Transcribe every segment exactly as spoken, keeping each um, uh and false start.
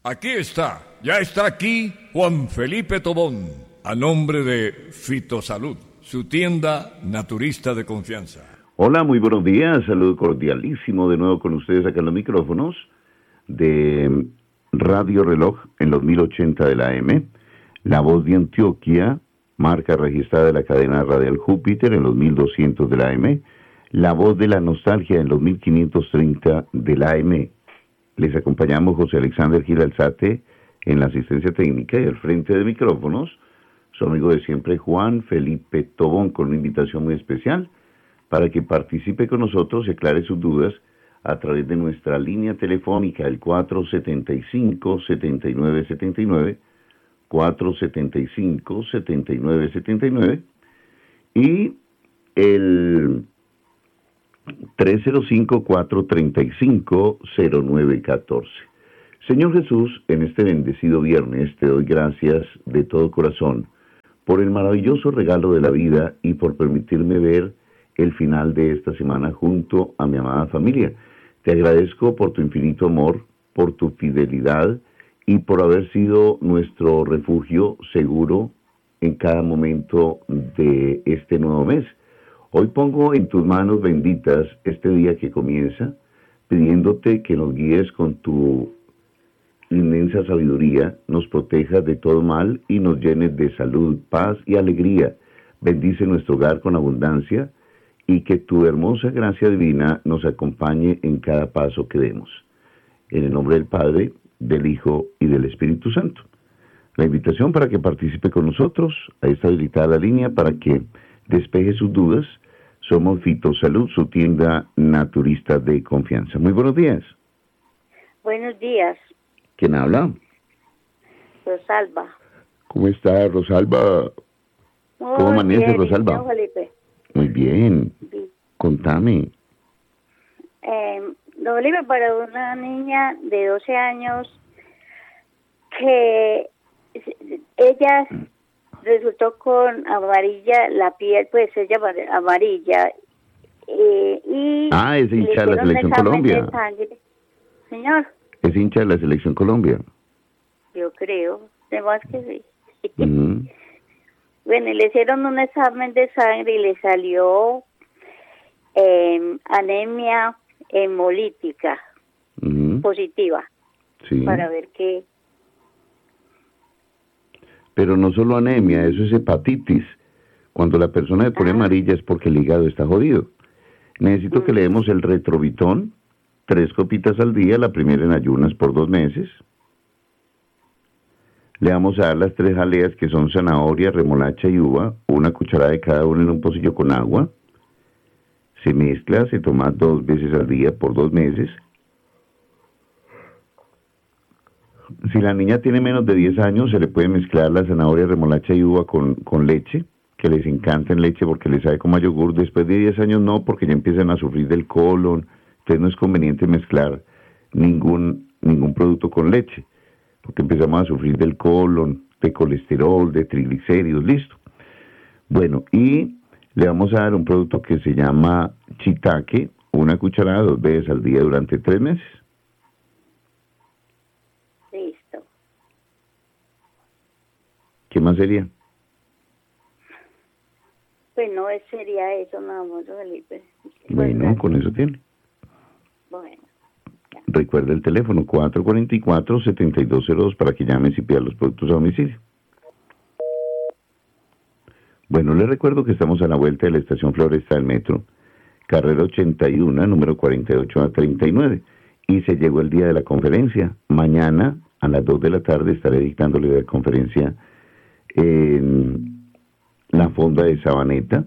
Aquí está, ya está aquí Juan Felipe Tobón, a nombre de Fitosalud, su tienda naturista de confianza. Hola, muy buenos días, saludo cordialísimo de nuevo con ustedes acá en los micrófonos de Radio Reloj en los mil ochenta de la A M, La Voz de Antioquia, marca registrada de la cadena radial Júpiter en los mil doscientos de la A M, La Voz de la Nostalgia en los mil quinientos treinta de la A M. Les acompañamos José Alexander Gil Alzate en la asistencia técnica y al frente de micrófonos, su amigo de siempre Juan Felipe Tobón, con una invitación muy especial para que participe con nosotros y aclare sus dudas a través de nuestra línea telefónica, el cuatro setenta y cinco, setenta y nueve setenta y nueve, cuatro setenta y cinco, setenta y nueve setenta y nueve, y el tres cero cinco, cuatro tres cinco, cero nueve uno cuatro. Señor Jesús, en este bendecido viernes te doy gracias de todo corazón por el maravilloso regalo de la vida y por permitirme ver el final de esta semana junto a mi amada familia. Te agradezco por tu infinito amor, por tu fidelidad y por haber sido nuestro refugio seguro en cada momento de este nuevo mes. Hoy pongo en tus manos benditas este día que comienza, pidiéndote que nos guíes con tu inmensa sabiduría, nos protejas de todo mal y nos llenes de salud, paz y alegría. Bendice nuestro hogar con abundancia y que tu hermosa gracia divina nos acompañe en cada paso que demos. En el nombre del Padre, del Hijo y del Espíritu Santo. La invitación para que participe con nosotros, ahí está habilitada la línea para que despeje sus dudas. Somos Fitosalud, su tienda naturista de confianza. Muy buenos días. Buenos días. ¿Quién habla? Rosalba. ¿Cómo está, Rosalba? Muy ¿Cómo amanece, bien, Rosalba? señor Felipe. Muy bien. Sí. Contame. Eh, don Felipe, para una niña de doce años que ella resultó con amarilla la piel, pues ella amarilla. Eh, y Ah, es hincha de la le hicieron un Selección examen Colombia. de sangre. Señor, Es hincha de la Selección Colombia. yo creo, de más que sí. Ujú. Bueno, y le hicieron un examen de sangre y le salió eh, anemia hemolítica Ujú. positiva, Sí. para ver qué. Pero no solo anemia, eso es hepatitis. Cuando la persona se pone Ah. amarilla es porque el hígado está jodido. Necesito Mm. que le demos el retrovitón, tres copitas al día, la primera en ayunas por dos meses. Le vamos a dar las tres jaleas que son zanahoria, remolacha y uva, una cucharada de cada una en un pocillo con agua. Se mezcla, se toma dos veces al día por dos meses. Si la niña tiene menos de diez años, se le puede mezclar la zanahoria, remolacha y uva con, con leche, que les encanta en leche porque les sabe como a yogur. Después de diez años no, porque ya empiezan a sufrir del colon. Entonces no es conveniente mezclar ningún, ningún producto con leche, porque empezamos a sufrir del colon, de colesterol, de triglicéridos, listo. Bueno, y le vamos a dar un producto que se llama Chitaque, una cucharada dos veces al día durante tres meses. Listo. ¿Qué más sería? Pues no sería eso nada más, don Felipe. Bueno, Pues, con eso tiene. bueno. Recuerda el teléfono cuatro cuatro cuatro, siete dos cero dos para que llames y pidas los productos a domicilio. Bueno, les recuerdo que estamos a la vuelta de la estación Floresta del Metro, carrera ochenta y uno, número cuarenta y ocho a treinta y nueve. Y se llegó el día de la conferencia. Mañana a las dos de la tarde estaré dictándole la conferencia en la fonda de Sabaneta.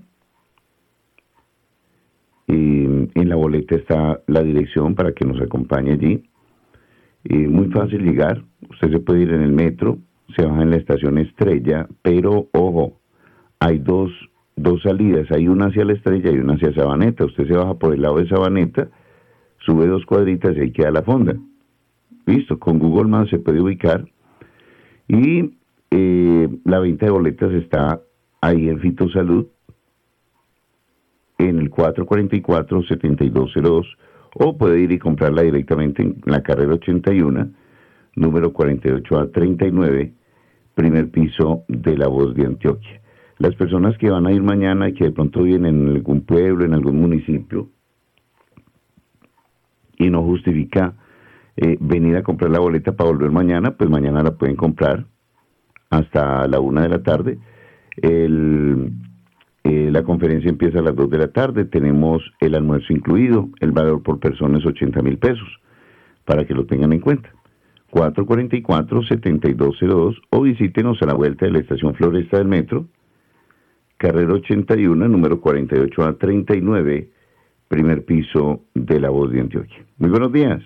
Y en la boleta está la dirección para que nos acompañe allí. Y muy fácil llegar. Usted se puede ir en el metro, se baja en la estación Estrella, pero ojo, hay dos, dos salidas. Hay una hacia la Estrella y una hacia Sabaneta. Usted se baja por el lado de Sabaneta, sube dos cuadritas y ahí queda la fonda. Listo, con Google Maps se puede ubicar. Y eh, la venta de boletas está ahí en Fitosalud, en el cuatro cuatro cuatro, siete dos cero dos, o puede ir y comprarla directamente en la carrera ochenta y uno, número cuarenta y ocho A treinta y nueve, primer piso de La Voz de Antioquia. Las personas que van a ir mañana y que de pronto vienen en algún pueblo, en algún municipio, y no justifica eh, venir a comprar la boleta para volver mañana, pues mañana la pueden comprar hasta la una de la tarde. El, eh, la conferencia empieza a las dos de la tarde, tenemos el almuerzo incluido, el valor por persona es ochenta mil pesos, para que lo tengan en cuenta. cuatro cuatro cuatro, siete dos cero dos o visítenos a la vuelta de la estación Floresta del Metro, carrera ochenta y uno, número cuarenta y ocho A treinta y nueve, primer piso de La Voz de Antioquia. Muy buenos días.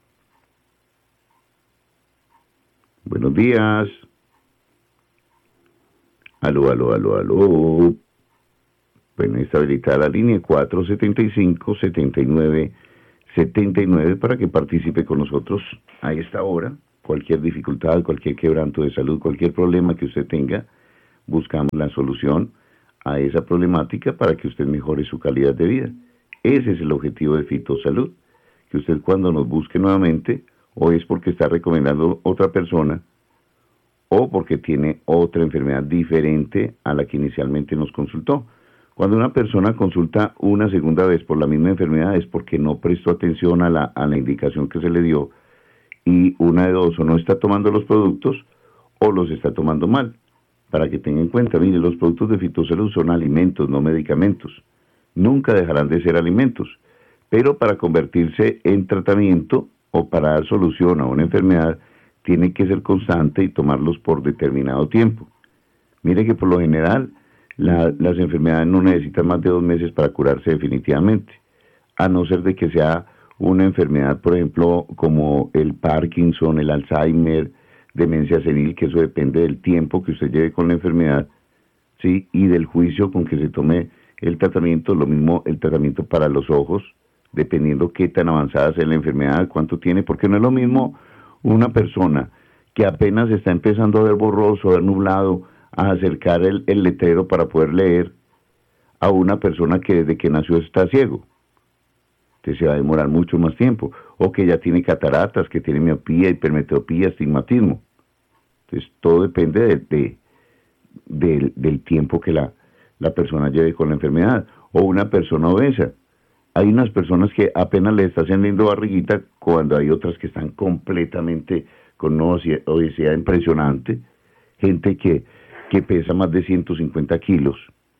Buenos días. Aló, aló, aló, aló. Bueno, está habilitada la línea cuatro siete cinco, siete nueve siete nueve para que participe con nosotros a esta hora. Cualquier dificultad, cualquier quebranto de salud, cualquier problema que usted tenga, buscamos la solución a esa problemática para que usted mejore su calidad de vida. Ese es el objetivo de Fitosalud, que usted cuando nos busque nuevamente, o es porque está recomendando otra persona, o porque tiene otra enfermedad diferente a la que inicialmente nos consultó. Cuando una persona consulta una segunda vez por la misma enfermedad es porque no prestó atención a la, a la indicación que se le dio, y una de dos, o no está tomando los productos, o los está tomando mal. Para que tenga en cuenta, mire, los productos de Fitosalud son alimentos, no medicamentos. Nunca dejarán de ser alimentos, pero para convertirse en tratamiento o para dar solución a una enfermedad, tiene que ser constante y tomarlos por determinado tiempo. Mire que por lo general, la, las enfermedades no necesitan más de dos meses para curarse definitivamente, a no ser de que sea una enfermedad, por ejemplo, como el Parkinson, el Alzheimer, demencia senil, que eso depende del tiempo que usted lleve con la enfermedad, ¿sí? Y del juicio con que se tome el tratamiento. Lo mismo el tratamiento para los ojos, dependiendo qué tan avanzada sea la enfermedad, cuánto tiene, porque no es lo mismo una persona que apenas está empezando a ver borroso, a ver nublado, a acercar el, el letrero para poder leer, a una persona que desde que nació está ciego. Entonces se va a demorar mucho más tiempo, o que ya tiene cataratas, que tiene miopía, hipermetropía, astigmatismo. Entonces todo depende de, de, de, del tiempo que la, la persona lleve con la enfermedad, o una persona obesa. Hay unas personas que apenas le está saliendo barriguita, cuando hay otras que están completamente con una obesidad impresionante, gente que, que pesa más de ciento cincuenta kilos,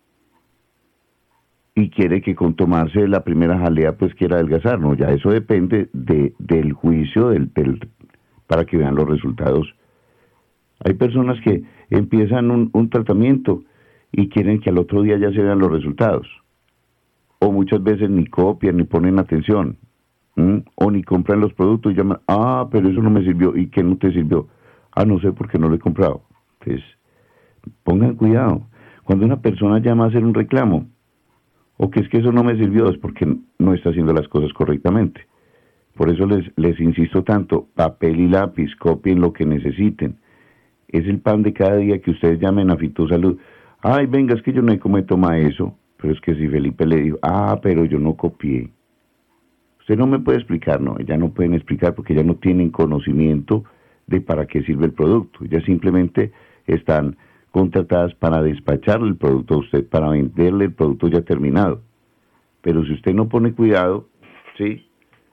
y quiere que con tomarse la primera jalea pues quiera adelgazar, ¿no? Ya eso depende de, del juicio del, del, para que vean los resultados. Hay personas que empiezan un, un tratamiento y quieren que al otro día ya se vean los resultados, o muchas veces ni copian ni ponen atención, ¿m? O ni compran los productos y llaman, ah, pero eso no me sirvió. ¿Y qué no te sirvió? Ah, no sé, porque no lo he comprado. Entonces, pongan cuidado. Cuando una persona llama a hacer un reclamo, o que es que eso no me sirvió, es porque no está haciendo las cosas correctamente. Por eso les, les insisto tanto, papel y lápiz, copien lo que necesiten. Es el pan de cada día que ustedes llamen a Fitosalud. Ay, venga, es que yo no sé cómo me toma eso. Pero es que si Felipe le dijo, ah, pero yo no copié. Usted no me puede explicar, no, ellas no pueden explicar porque ellas no tienen conocimiento de para qué sirve el producto. Ellas simplemente están contratadas para despacharle el producto a usted, para venderle el producto ya terminado. Pero si usted no pone cuidado, ¿sí?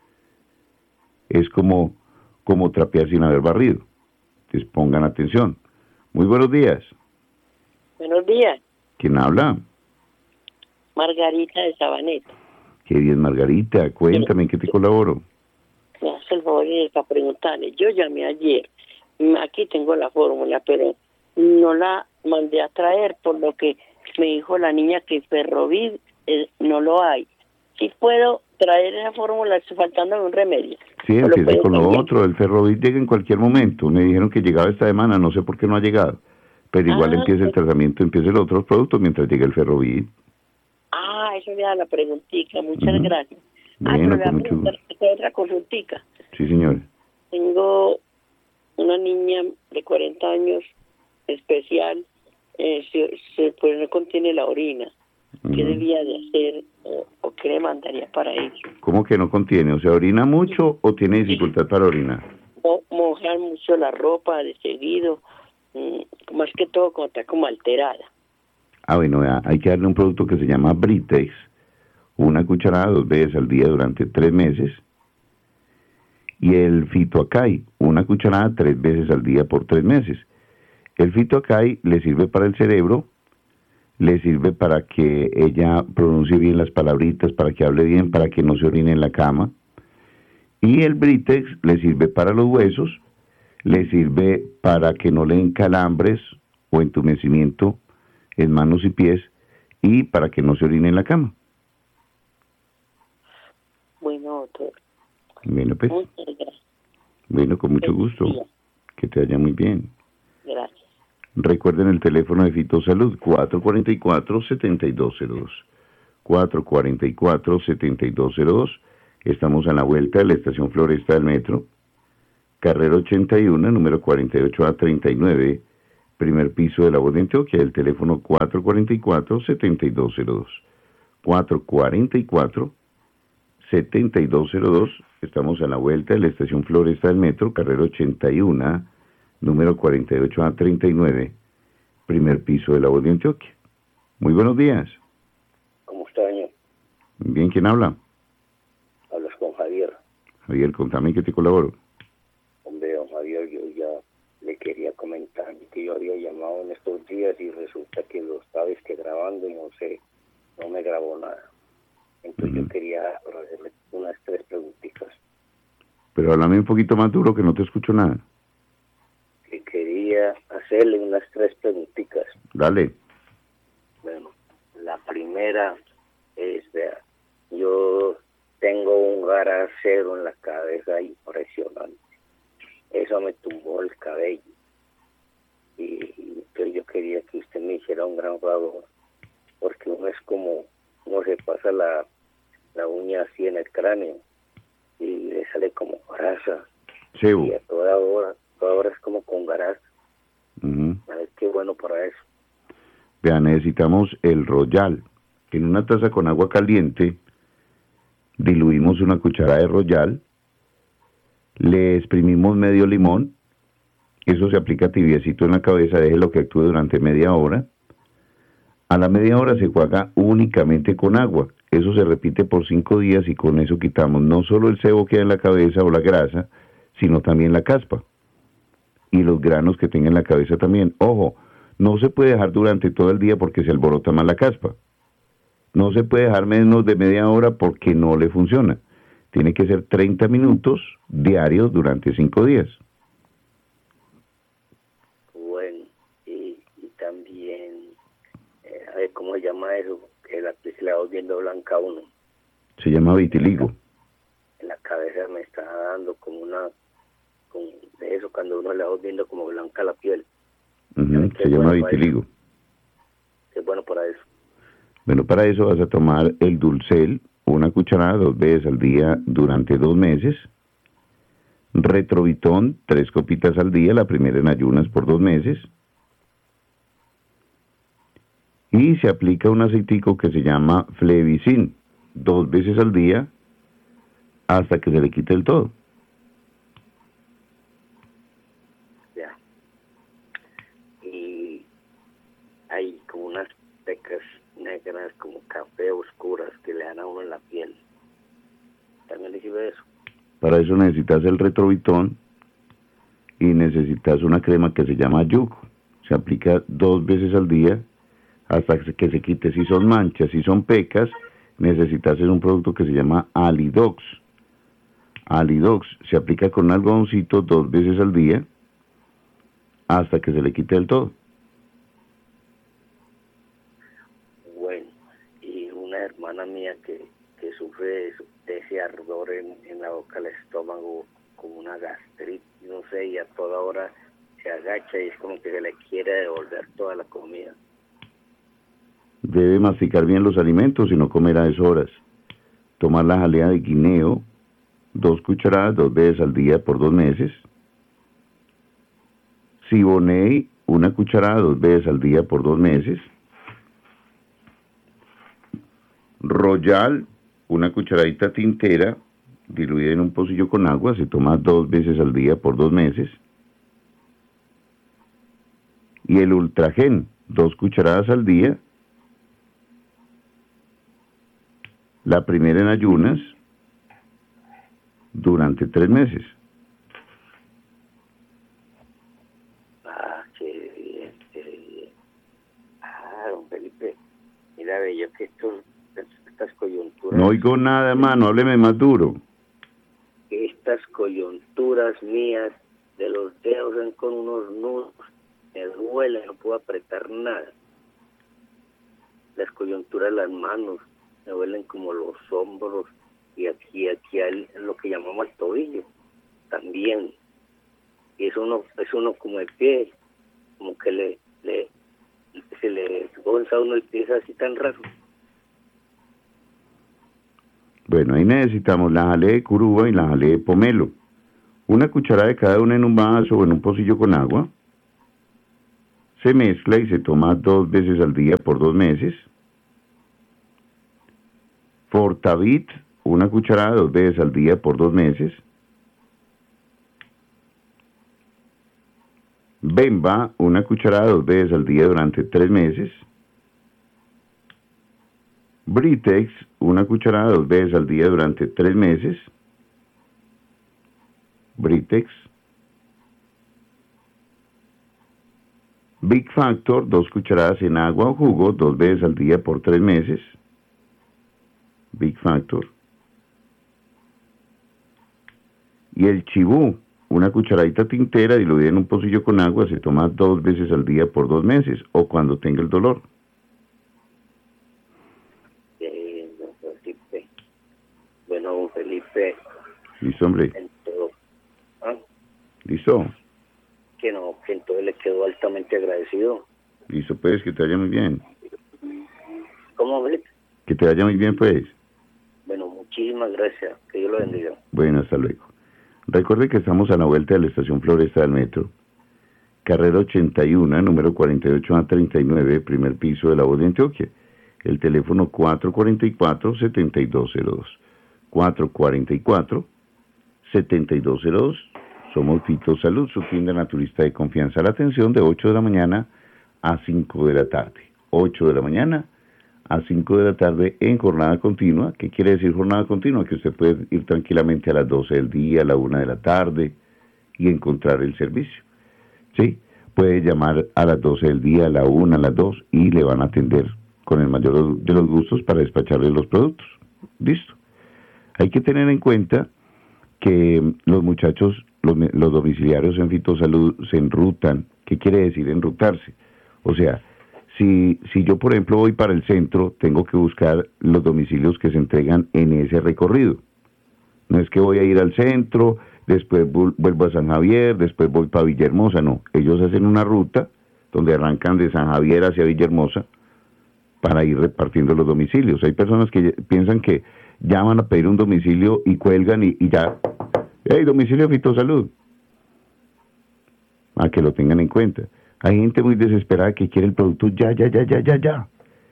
Es como, como trapear sin haber barrido. Entonces pongan atención. Muy buenos días. Buenos días. ¿Quién habla? Margarita de Sabaneta. Qué bien, Margarita. Cuéntame, ¿en qué te colaboro? Me hace el favor de para preguntarle. Yo llamé ayer. Aquí tengo la fórmula, pero no la mandé a traer, por lo que me dijo la niña que Ferrovid eh, no lo hay. Si puedo traer esa fórmula faltando un remedio. Sí, empiece con lo otro. El Ferrovid llega en cualquier momento. Me dijeron que llegaba esta semana, no sé por qué no ha llegado. Pero igual ah, empieza el tratamiento, empieza los otros productos mientras llega el Ferrovid. Ah, eso me da la preguntita. Muchas uh-huh. gracias. Bueno, ah, con mucho gusto. Otra consultica. Sí, señor. Tengo una niña de cuarenta años especial, eh, se, se, pues no contiene la orina. ¿Qué uh-huh. debía de hacer o, o qué le mandaría para eso? ¿Cómo que no contiene? O sea, ¿orina mucho o tiene dificultad para orinar? O, moja manchar mucho la ropa de seguido, mm, más que todo cuando está como alterada. Ah, bueno, hay que darle un producto que se llama Britex, una cucharada dos veces al día durante tres meses, y el Fitoacay, una cucharada tres veces al día por tres meses. El Fitoacay le sirve para el cerebro, le sirve para que ella pronuncie bien las palabritas, para que hable bien, para que no se orine en la cama. Y el Britex le sirve para los huesos, le sirve para que no le den calambres o entumecimiento en manos y pies, y para que no se orine en la cama. Bueno, doctor. Bueno, pues. Muchas gracias. Bueno, con mucho Feliz gusto. día. Que te vaya muy bien. Gracias. Recuerden el teléfono de Fitosalud, cuatro cuatro cuatro, siete dos cero dos. cuatro cuatro cuatro, siete dos cero dos. Estamos a la vuelta de la estación Floresta del Metro. Carrera ochenta y uno, número cuarenta y ocho A treinta y nueve. Primer piso de la Voz de Antioquia. El teléfono cuatro cuatro cuatro, siete dos cero dos. cuatro cuatro cuatro, siete dos cero dos. Estamos a la vuelta de la estación Floresta del Metro, carrera ochenta y uno, número cuarenta y ocho A treinta y nueve, primer piso de la Voz de Antioquia. Muy buenos días. ¿Cómo está, señor? Bien, ¿quién habla? Hablas con Javier. Javier, contame que te colaboro. Hombre, don Javier, yo ya le quería comentar que yo había llamado en estos días y resulta que lo estaba es que grabando y no sé, no me grabó nada. Entonces uh-huh. yo quería hacerle unas tres preguntitas. Pero háblame un poquito más duro que no te escucho nada. Que quería hacerle unas tres preguntitas. Dale. Bueno, la primera es, vea, yo tengo un garacero en la cabeza impresionante. Eso me tumbó el cabello. Y, y entonces yo quería que usted me hiciera un gran favor, porque uno es como, uno se pasa la, la uña así en el cráneo y le sale como grasa. Sí. Y a toda hora, toda hora es como con grasa. Uh-huh. A ver, qué bueno para eso. Vea, necesitamos el Royal. En una taza con agua caliente diluimos una cucharada de Royal, le exprimimos medio limón, eso se aplica tibiecito en la cabeza, déjelo que actúe durante media hora. A la media hora se juega únicamente con agua, eso se repite por cinco días y con eso quitamos no solo el sebo que hay en la cabeza o la grasa, sino también la caspa y los granos que tenga en la cabeza también. Ojo, no se puede dejar durante todo el día porque se alborota más la caspa. No se puede dejar menos de media hora porque no le funciona. Tiene que ser treinta minutos diarios durante cinco días. Bueno, y, y también, eh, a ver, ¿cómo se llama eso? Que la, que se la va viendo blanca a uno. Se llama vitiligo. En la cabeza me está dando como una, como de eso, cuando uno le va viendo como blanca la piel. Uh-huh, se llama bueno vitiligo. Es bueno para eso. Bueno, para eso vas a tomar el Dulcel, una cucharada dos veces al día durante dos meses. Retrovitón, tres copitas al día, la primera en ayunas por dos meses. Y se aplica un aceitico que se llama Flevicin, dos veces al día, hasta que se le quite el todo. Ya. Y hay como unas pecas negras, como café oscuras, que le dan a uno en la piel. ¿También le sirve eso? Para eso necesitas el Retrovitón y necesitas una crema que se llama Yugo. Se aplica dos veces al día hasta que se quite. Si son manchas, si son pecas, necesitas un producto que se llama Alidox. Alidox se aplica con un algodoncito dos veces al día hasta que se le quite del todo. Bueno, y una hermana mía que, que sufre de, eso, de ese ardor en, en la boca del estómago, como una gastritis, no sé, y a toda hora se agacha y es como que se le quiere devolver toda la comida. Debe masticar bien los alimentos y no comer a deshoras. Tomar la jalea de guineo, dos cucharadas, dos veces al día por dos meses. Siboney, una cucharada, dos veces al día por dos meses. Royal, una cucharadita tintera, diluida en un pocillo con agua, se toma dos veces al día por dos meses. Y el Ultragen, dos cucharadas al día. La primera en ayunas durante tres meses. Ah, qué bien, qué bien. Ah, don Felipe, mira, ve, yo que estos, estas coyunturas... No oigo nada, hermano, hábleme más duro. Estas coyunturas mías de los dedos ven con unos nudos, me duele, no puedo apretar nada. Las coyunturas de las manos, me duelen como los hombros y aquí, aquí al, lo que llamamos el tobillo, también. Y es uno, es uno como el pie, como que le, le se le gonza a uno el pie, es así tan raro. Bueno, ahí necesitamos la jalea de curuba y la jalea de pomelo. Una cucharada de cada una en un vaso o en un pocillo con agua. Se mezcla y se toma dos veces al día por dos meses. Fortavit, una cucharada dos veces al día por dos meses. Bemba, una cucharada dos veces al día durante tres meses. Britex, una cucharada dos veces al día durante tres meses. Britex. Big Factor, dos cucharadas en agua o jugo, dos veces al día por tres meses. Big Factor. Y el chibú, una cucharadita tintera diluida en un pocillo con agua, se toma dos veces al día por dos meses o cuando tenga el dolor. Eh, don Felipe. Bueno, don Felipe. Listo, hombre. Entonces, ¿ah? Listo. Que no, que entonces le quedo altamente agradecido. Listo, pues, que te vaya muy bien. ¿Cómo, Felipe? Que te vaya muy bien, pues. Bueno, muchísimas gracias. Que Dios lo bendiga. Bueno, hasta luego. Recuerde que estamos a la vuelta de la estación Floresta del Metro. Carrera ochenta y uno, número cuarenta y ocho a treinta y nueve, primer piso de La Voz de Antioquia. El teléfono cuatro cuatro cuatro, siete dos cero dos. cuatro cuatro cuatro, siete dos cero dos. Somos Fito Salud, su tienda naturista de confianza. La atención de ocho de la mañana a cinco de la tarde. ocho de la mañana a cinco de la tarde en jornada continua. ¿Qué quiere decir jornada continua? Que usted puede ir tranquilamente a las doce del día, a la una de la tarde y encontrar el servicio. ¿Sí? Puede llamar a las doce del día, a la una, a las dos y le van a atender con el mayor de los gustos para despacharle los productos. Listo. Hay que tener en cuenta que los muchachos, los, los domiciliarios en Fitosalud se enrutan. ¿Qué quiere decir enrutarse? O sea, si, si yo, por ejemplo, voy para el centro, tengo que buscar los domicilios que se entregan en ese recorrido. No es que voy a ir al centro, después vuelvo a San Javier, después voy para Villahermosa, no. Ellos hacen una ruta donde arrancan de San Javier hacia Villahermosa para ir repartiendo los domicilios. Hay personas que piensan que llaman a pedir un domicilio y cuelgan y, y ya, ¡hey, domicilio Fitosalud! A que lo tengan en cuenta. Hay gente muy desesperada que quiere el producto ya, ya, ya, ya, ya, ya.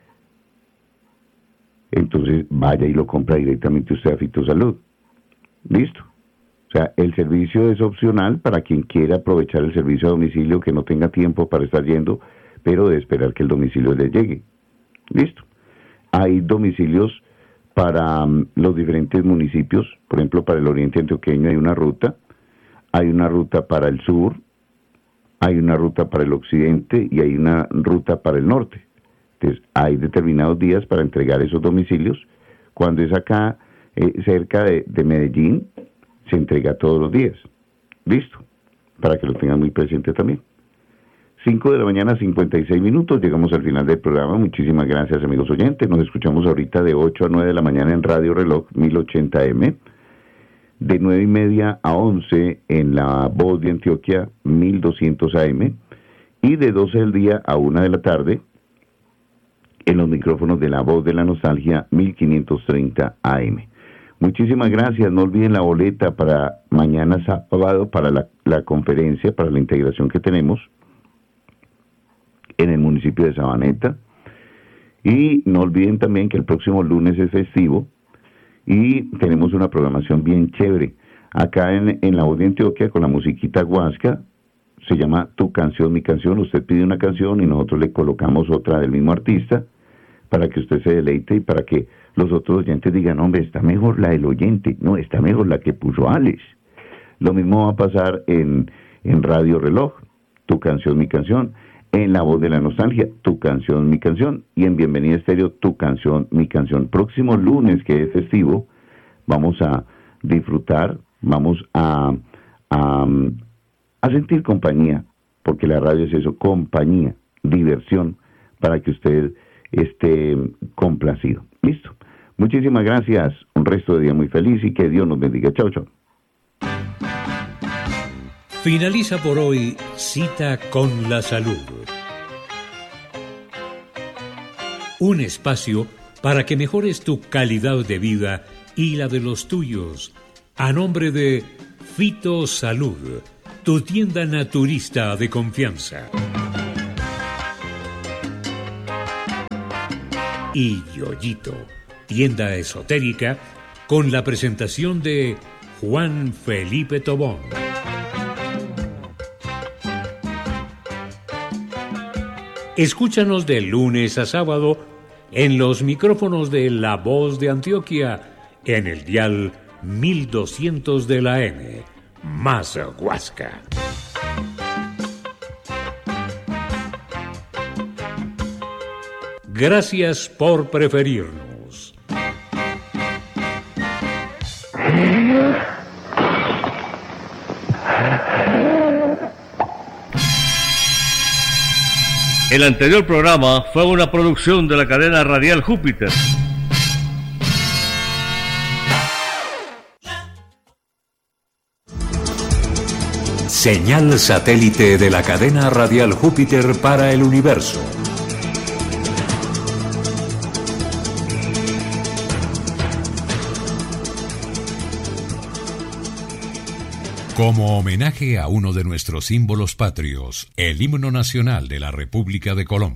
Entonces vaya y lo compra directamente usted a Fitosalud. Listo. O sea, el servicio es opcional para quien quiera aprovechar el servicio a domicilio, que no tenga tiempo para estar yendo, pero de esperar que el domicilio le llegue. Listo. Hay domicilios para um, los diferentes municipios. Por ejemplo, para el oriente antioqueño hay una ruta, hay una ruta para el sur, hay una ruta para el occidente y hay una ruta para el norte. Entonces, hay determinados días para entregar esos domicilios. Cuando es acá, eh, cerca de, de Medellín, se entrega todos los días. Listo, para que lo tengan muy presente también. cinco de la mañana, cincuenta y seis minutos, llegamos al final del programa. Muchísimas gracias, amigos oyentes. Nos escuchamos ahorita de ocho a nueve de la mañana en Radio Reloj mil ochenta eme, de nueve y media a once en La Voz de Antioquia mil doscientos A M y de doce del día a una de la tarde en los micrófonos de La Voz de la Nostalgia mil quinientos treinta A M. Muchísimas gracias. No olviden la boleta para mañana sábado para la, la conferencia, para la integración que tenemos en el municipio de Sabaneta. Y no olviden también que el próximo lunes es festivo y tenemos una programación bien chévere. Acá en, en La Voz de Antioquia, con la musiquita huasca, se llama Tu Canción, Mi Canción. Usted pide una canción y nosotros le colocamos otra del mismo artista para que usted se deleite y para que los otros oyentes digan, hombre, está mejor la del oyente, no, está mejor la que puso Alex. Lo mismo va a pasar en, en Radio Reloj, Tu Canción, Mi Canción, en La Voz de la Nostalgia, Tu Canción, Mi Canción, y en Bienvenida Estéreo, Tu Canción, Mi Canción. Próximo lunes, que es festivo, vamos a disfrutar, vamos a, a, a sentir compañía, porque la radio es eso, compañía, diversión, para que usted esté complacido. ¿Listo? Muchísimas gracias, un resto de día muy feliz y que Dios nos bendiga. Chao, chao. Finaliza por hoy Cita con la Salud. Un espacio para que mejores tu calidad de vida y la de los tuyos. A nombre de Fito Salud, tu tienda naturista de confianza. Y Yoyito, tienda esotérica, con la presentación de Juan Felipe Tobón. Escúchanos de lunes a sábado en los micrófonos de La Voz de Antioquia, en el dial mil doscientos de la M, más Huasca. Gracias por preferirnos. El anterior programa fue una producción de la cadena radial Júpiter. Señal satélite de la cadena radial Júpiter para el universo. Como homenaje a uno de nuestros símbolos patrios, el himno nacional de la República de Colombia.